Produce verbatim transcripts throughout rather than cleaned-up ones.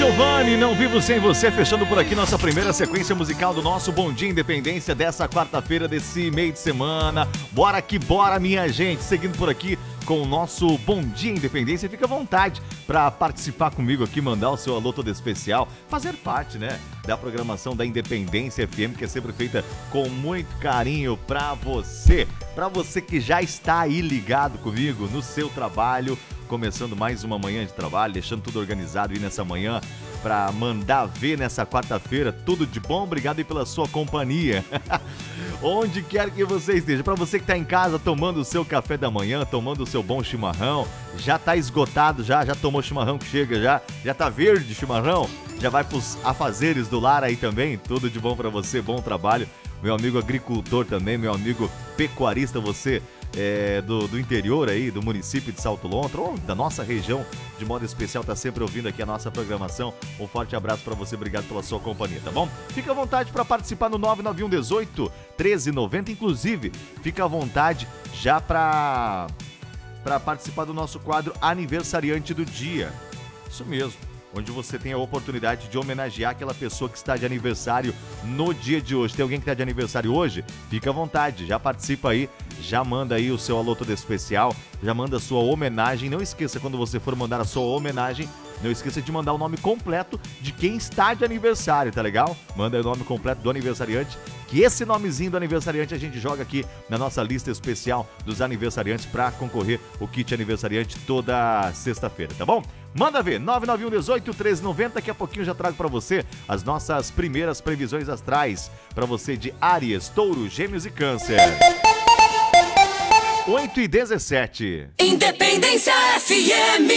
Giovanni, não vivo sem você, fechando por aqui nossa primeira sequência musical do nosso Bom Dia Independência dessa quarta-feira, desse meio de semana. Bora que bora, minha gente, seguindo por aqui com o nosso Bom Dia Independência. Fica à vontade para participar comigo aqui, mandar o seu alô todo especial, fazer parte, né, da programação da Independência F M, que é sempre feita com muito carinho para você. Para você que já está aí ligado comigo no seu trabalho, começando mais uma manhã de trabalho, deixando tudo organizado aí nessa manhã para mandar ver nessa quarta-feira. Tudo de bom, obrigado aí pela sua companhia. Onde quer que você esteja, para você que está em casa tomando o seu café da manhã, tomando o seu bom chimarrão, já está esgotado, já, já tomou chimarrão que chega, já, já tá verde chimarrão, já vai pros afazeres do lar aí também, tudo de bom para você, bom trabalho. Meu amigo agricultor também, meu amigo pecuarista, você é, do, do interior aí, do município de Salto Lontra, ou da nossa região, de modo especial, tá sempre ouvindo aqui a nossa programação. Um forte abraço para você, obrigado pela sua companhia, tá bom? Fica à vontade para participar no nove nove um um oito, treze noventa, inclusive, fica à vontade já para para participar do nosso quadro Aniversariante do Dia. Isso mesmo, onde você tem a oportunidade de homenagear aquela pessoa que está de aniversário no dia de hoje. Tem alguém que está de aniversário hoje? Fica à vontade, já participa aí, já manda aí o seu alô todo especial, já manda a sua homenagem. Não esqueça, quando você for mandar a sua homenagem, não esqueça de mandar o nome completo de quem está de aniversário, tá legal? Manda aí o nome completo do aniversariante, que esse nomezinho do aniversariante a gente joga aqui na nossa lista especial dos aniversariantes para concorrer o kit aniversariante toda sexta-feira, tá bom? Manda ver, nove nove um um oito, treze noventa, daqui a pouquinho já trago para você as nossas primeiras previsões astrais para você de Áries, Touro, Gêmeos e Câncer. oito e dezessete. Independência F M.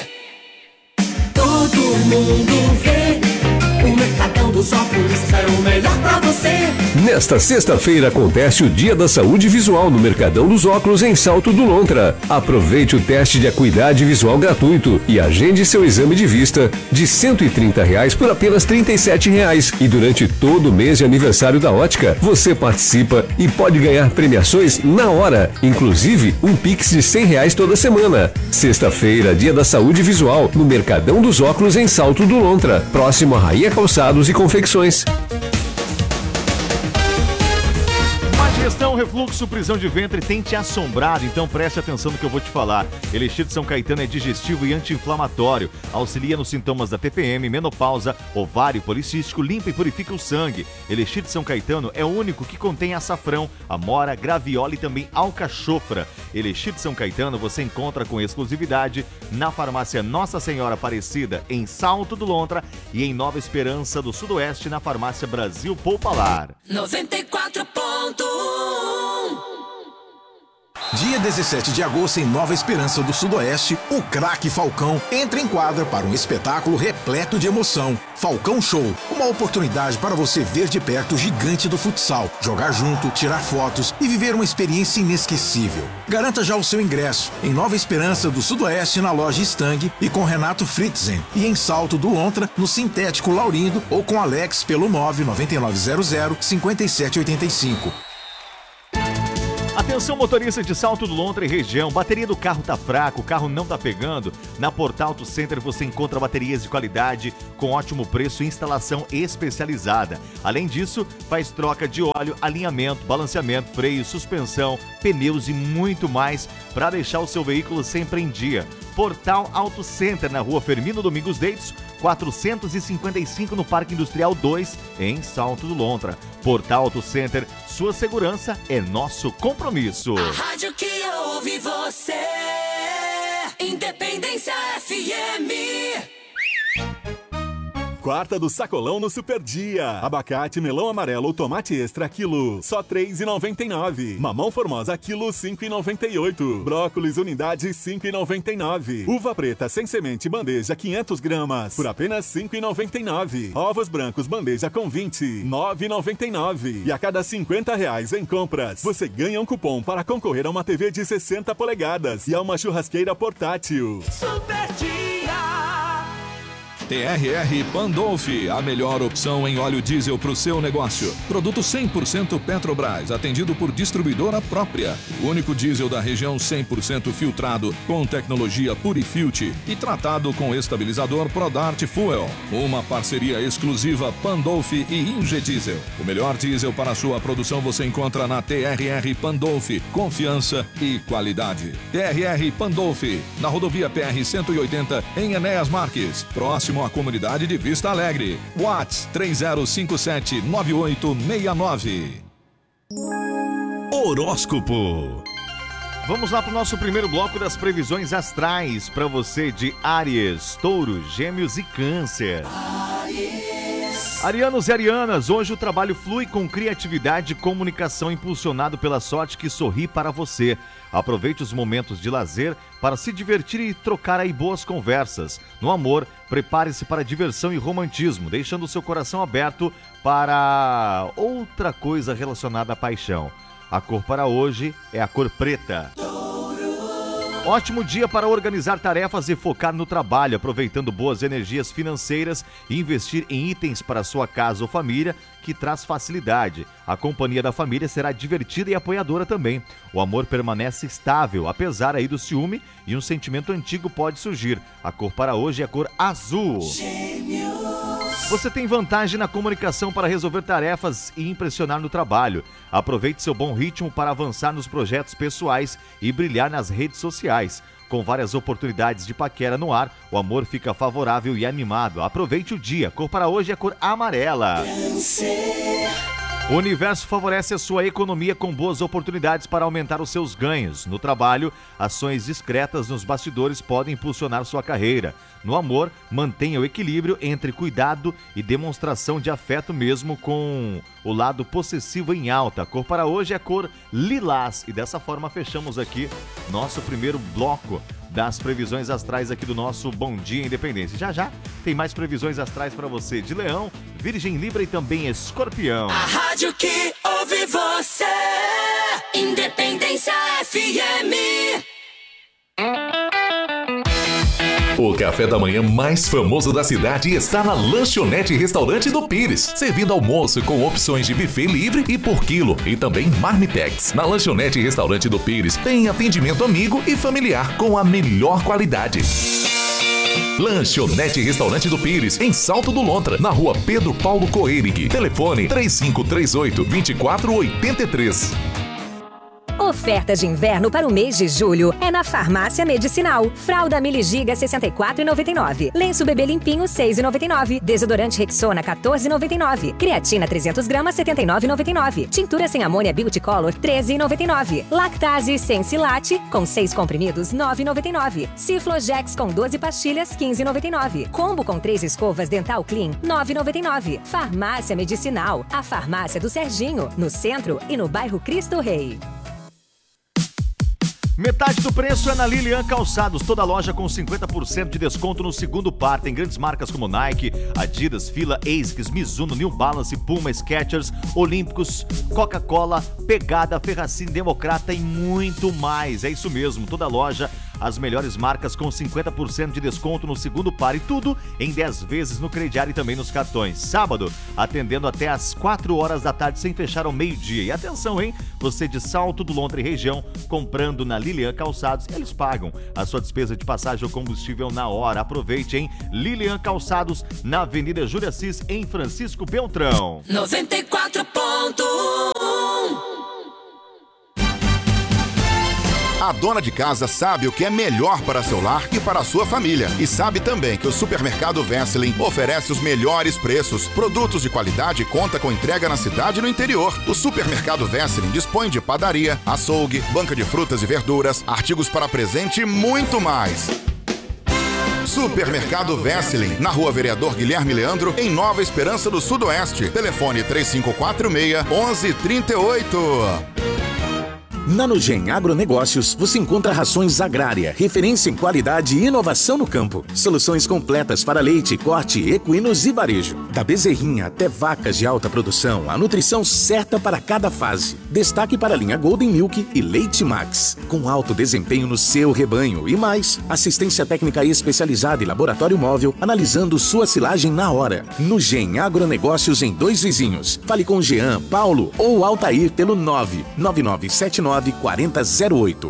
Todo mundo vê. O Mercadão dos Óculos é o melhor pra você. Nesta sexta-feira acontece o Dia da Saúde Visual no Mercadão dos Óculos em Salto do Lontra. Aproveite o teste de acuidade visual gratuito e agende seu exame de vista de cento e trinta reais por apenas trinta e sete reais. E durante todo o mês de aniversário da ótica, você participa e pode ganhar premiações na hora, inclusive um Pix de cem reais toda semana. Sexta-feira, Dia da Saúde Visual no Mercadão dos Óculos em Salto do Lontra, próximo a Rainha Calçados e Confecções. Digestão, refluxo, prisão de ventre tem te assombrado? Então preste atenção no que eu vou te falar. Elixir de São Caetano é digestivo e anti-inflamatório, auxilia nos sintomas da T P M, menopausa, ovário policístico, limpa e purifica o sangue. Elixir de São Caetano é o único que contém açafrão, amora, graviola e também alcachofra. Elixir de São Caetano você encontra com exclusividade na farmácia Nossa Senhora Aparecida, em Salto do Lontra, e em Nova Esperança do Sudoeste, na farmácia Brasil Poupalar. noventa e quatro ponto um. Dia dezessete de agosto, em Nova Esperança do Sudoeste, o craque Falcão entra em quadra para um espetáculo repleto de emoção. Falcão Show, uma oportunidade para você ver de perto o gigante do futsal, jogar junto, tirar fotos e viver uma experiência inesquecível. Garanta já o seu ingresso em Nova Esperança do Sudoeste, na loja Stang e com Renato Fritzen, e em Salto do Lontra, no Sintético Laurindo, ou com Alex pelo nove nove nove zero zero, cinco sete oito cinco. Atenção, motorista de Salto do Lontra e região, bateria do carro tá fraca, o carro não tá pegando? Na Portal Auto Center você encontra baterias de qualidade com ótimo preço e instalação especializada. Além disso, faz troca de óleo, alinhamento, balanceamento, freio, suspensão, pneus e muito mais para deixar o seu veículo sempre em dia. Portal Auto Center, na rua Firmino Domingos Deitos, quatrocentos e cinquenta e cinco, no Parque Industrial dois, em Salto do Lontra. Portal Auto Center, sua segurança é nosso compromisso. A rádio que ouve você, Independência F M. Quarta do sacolão no Super Dia. Abacate, melão amarelo ou tomate extra quilo, só três reais e noventa e nove centavos. Mamão formosa quilo, cinco reais e noventa e oito centavos. Brócolis unidade, cinco reais e noventa e nove centavos. Uva preta sem semente bandeja quinhentas gramas por apenas cinco reais e noventa e nove centavos. Ovos brancos bandeja com vinte, nove reais e noventa e nove centavos. E a cada cinquenta reais em compras, você ganha um cupom para concorrer a uma T V de sessenta polegadas e a uma churrasqueira portátil. Super Dia. T R R Pandolfi, a melhor opção em óleo diesel para o seu negócio. Produto cem por cento Petrobras, atendido por distribuidora própria. O único diesel da região cem por cento filtrado, com tecnologia Purifilter e tratado com estabilizador Prodart Fuel. Uma parceria exclusiva Pandolfi e Ingediesel. O melhor diesel para a sua produção você encontra na T R R Pandolfi. Confiança e qualidade. T R R Pandolfi, na rodovia P R cento e oitenta, em Enéas Marques, próximo à comunidade de Vista Alegre. WhatsApp três zero cinco sete nove oito seis nove. Horóscopo. Vamos lá para o nosso primeiro bloco das previsões astrais para você de Áries, Touro, Gêmeos e Câncer. Arianos e arianas, hoje o trabalho flui com criatividade e comunicação impulsionado pela sorte que sorri para você. Aproveite os momentos de lazer para se divertir e trocar aí boas conversas. No amor, prepare-se para diversão e romantismo, deixando seu coração aberto para outra coisa relacionada à paixão. A cor para hoje é a cor preta. Ótimo dia para organizar tarefas e focar no trabalho, aproveitando boas energias financeiras e investir em itens para sua casa ou família, que traz facilidade. A companhia da família será divertida e apoiadora também. O amor permanece estável, apesar aí do ciúme, e um sentimento antigo pode surgir. A cor para hoje é a cor azul. Você tem vantagem na comunicação para resolver tarefas e impressionar no trabalho. Aproveite seu bom ritmo para avançar nos projetos pessoais e brilhar nas redes sociais. Com várias oportunidades de paquera no ar, o amor fica favorável e animado. Aproveite o dia. Cor para hoje é a cor amarela. O universo favorece a sua economia com boas oportunidades para aumentar os seus ganhos. No trabalho, ações discretas nos bastidores podem impulsionar sua carreira. No amor, mantenha o equilíbrio entre cuidado e demonstração de afeto, mesmo com o lado possessivo em alta. A cor para hoje é a cor lilás. E dessa forma fechamos aqui nosso primeiro bloco das previsões astrais aqui do nosso Bom Dia Independência. Já já tem mais previsões astrais para você de Leão, Virgem, Libra e também Escorpião. A rádio que ouve você, Independência F M. O café da manhã mais famoso da cidade está na Lanchonete e Restaurante do Pires, servindo almoço com opções de buffet livre e por quilo e também marmitex. Na Lanchonete e Restaurante do Pires tem atendimento amigo e familiar com a melhor qualidade. Lanchonete e Restaurante do Pires, em Salto do Lontra, na rua Pedro Paulo Coerig. Telefone três cinco três oito, dois quatro oito três. Ofertas de inverno para o mês de julho é na Farmácia Medicinal. Fralda Miligiga sessenta e quatro reais e noventa e nove centavos. Lenço bebê limpinho seis reais e noventa e nove centavos. Desodorante Rexona quatorze reais e noventa e nove centavos. Creatina trezentos gramas setenta e nove reais e noventa e nove centavos. Tintura sem amônia Beauty Color treze reais e noventa e nove centavos. Lactase sem silate com seis comprimidos nove reais e noventa e nove centavos. Ciflojex com doze pastilhas quinze reais e noventa e nove centavos. Combo com três escovas Dental Clean nove reais e noventa e nove centavos. Farmácia Medicinal, a farmácia do Serginho, no centro e no bairro Cristo Rei. Metade do preço é na Lilian Calçados, toda loja com cinquenta por cento de desconto no segundo par. Tem grandes marcas como Nike, Adidas, Fila, ASICS, Mizuno, New Balance, Puma, Skechers, Olímpicos, Coca-Cola, Pegada, Ferracini, Democrata e muito mais. É isso mesmo, toda loja, as melhores marcas com cinquenta por cento de desconto no segundo par e tudo em dez vezes no crediário e também nos cartões. Sábado, atendendo até às quatro horas da tarde sem fechar ao meio-dia. E atenção, hein? Você de Salto do Lontra e região, comprando na Lilian Calçados, eles pagam a sua despesa de passagem ou combustível na hora. Aproveite, hein? Lilian Calçados, na Avenida Júlia Assis, em Francisco Beltrão. noventa e quatro ponto um. A dona de casa sabe o que é melhor para seu lar e para a sua família. E sabe também que o Supermercado Wesseling oferece os melhores preços, produtos de qualidade e conta com entrega na cidade e no interior. O Supermercado Wesseling dispõe de padaria, açougue, banca de frutas e verduras, artigos para presente e muito mais. Supermercado Wesseling, na rua Vereador Guilherme Leandro, em Nova Esperança do Sudoeste. Telefone três cinco quatro seis, um um três oito. Na Nugem Agronegócios, você encontra rações agrária, referência em qualidade e inovação no campo. Soluções completas para leite, corte, equinos e varejo. Da bezerrinha até vacas de alta produção, a nutrição certa para cada fase. Destaque para a linha Golden Milk e Leite Max, com alto desempenho no seu rebanho. E mais, assistência técnica especializada e laboratório móvel, analisando sua silagem na hora. Nugem Agronegócios em Dois Vizinhos. Fale com Jean, Paulo ou Altair pelo nove nove nove sete nove quatro zero zero oito.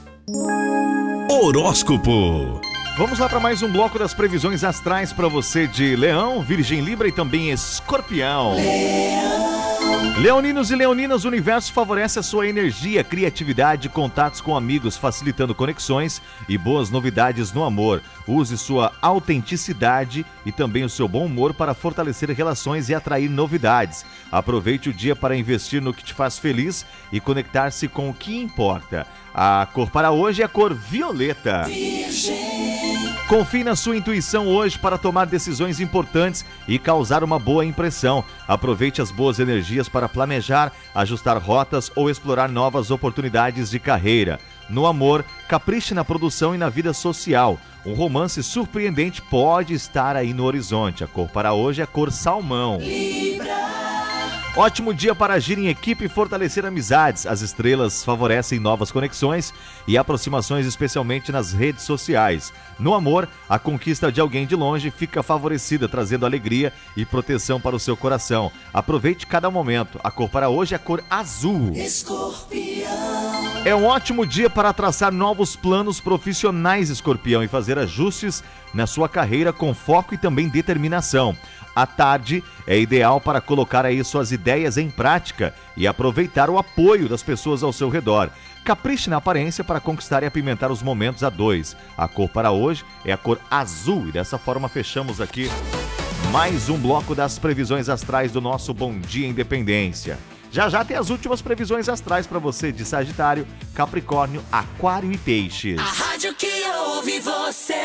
Horóscopo. Vamos lá para mais um bloco das previsões astrais para você de Leão, Virgem, Libra e também Escorpião. Leão. Leoninos e leoninas, o universo favorece a sua energia, criatividade e contatos com amigos, facilitando conexões e boas novidades no amor. Use sua autenticidade e também o seu bom humor para fortalecer relações e atrair novidades. Aproveite o dia para investir no que te faz feliz e conectar-se com o que importa. A cor para hoje é a cor violeta. Virgem. Confie na sua intuição hoje para tomar decisões importantes e causar uma boa impressão. Aproveite as boas energias para planejar, ajustar rotas ou explorar novas oportunidades de carreira. No amor, capriche na produção e na vida social. Um romance surpreendente pode estar aí no horizonte. A cor para hoje é a cor salmão. Libra. Ótimo dia para agir em equipe e fortalecer amizades. As estrelas favorecem novas conexões e aproximações, especialmente nas redes sociais. No amor, a conquista de alguém de longe fica favorecida, trazendo alegria e proteção para o seu coração. Aproveite cada momento. A cor para hoje é a cor azul. Escorpião. É um ótimo dia para traçar novos planos profissionais, Escorpião, e fazer ajustes na sua carreira com foco e também determinação. À tarde é ideal para colocar aí suas ideias em prática e aproveitar o apoio das pessoas ao seu redor. Capriche na aparência para conquistar e apimentar os momentos a dois. A cor para hoje é a cor azul e dessa forma fechamos aqui mais um bloco das previsões astrais do nosso Bom Dia Independência. Já já tem as últimas previsões astrais para você de Sagitário, Capricórnio, Aquário e Peixes. A rádio que ouve você,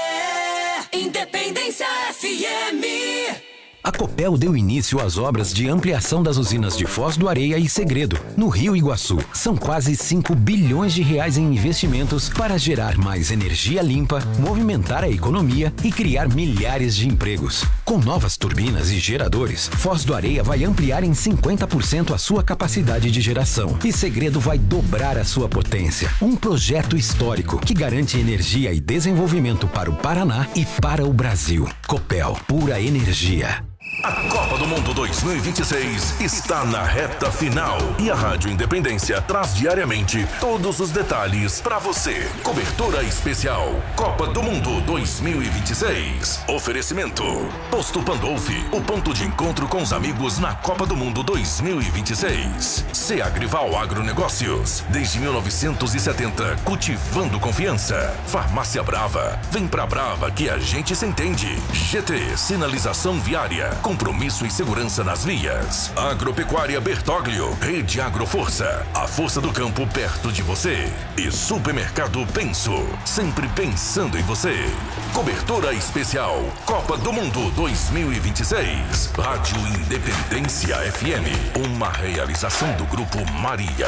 Independência F M. A Copel deu início às obras de ampliação das usinas de Foz do Areia e Segredo, no Rio Iguaçu. São quase cinco bilhões de reais em investimentos para gerar mais energia limpa, movimentar a economia e criar milhares de empregos. Com novas turbinas e geradores, Foz do Areia vai ampliar em cinquenta por cento a sua capacidade de geração e Segredo vai dobrar a sua potência. Um projeto histórico que garante energia e desenvolvimento para o Paraná e para o Brasil. Copel, pura energia. A Copa do Mundo dois mil e vinte e seis está na reta final e a Rádio Independência traz diariamente todos os detalhes para você. Cobertura especial Copa do Mundo dois mil e vinte e seis. Oferecimento Posto Pandolfi, o ponto de encontro com os amigos na Copa do Mundo dois mil e vinte e seis. Seagrival Agronegócios, desde mil novecentos e setenta, cultivando confiança. Farmácia Brava, vem pra Brava que a gente se entende. G T, sinalização viária, compromisso e segurança nas vias. Agropecuária Bertoglio, Rede Agroforça, a força do campo perto de você. E Supermercado Penso, sempre pensando em você. Cobertura especial Copa do Mundo dois mil e vinte e seis. Rádio Independência F M, uma realização do Grupo Maria.